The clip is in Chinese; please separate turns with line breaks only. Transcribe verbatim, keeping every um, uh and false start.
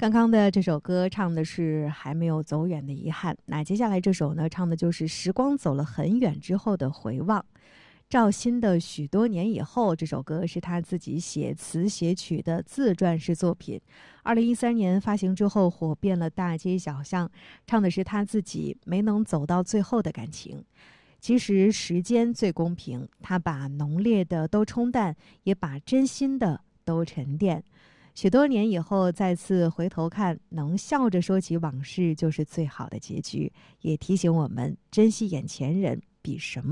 刚刚的这首歌唱的是还没有走远的遗憾，那接下来这首呢，唱的就是时光走了很远之后的回望。赵鑫的《许多年以后》这首歌是他自己写词写曲的自传式作品，二零一三年发行之后火遍了大街小巷，唱的是他自己没能走到最后的感情。其实时间最公平，他把浓烈的都冲淡，也把真心的都沉淀。许多年以后再次回头看，能笑着说起往事就是最好的结局，也提醒我们珍惜眼前人比什么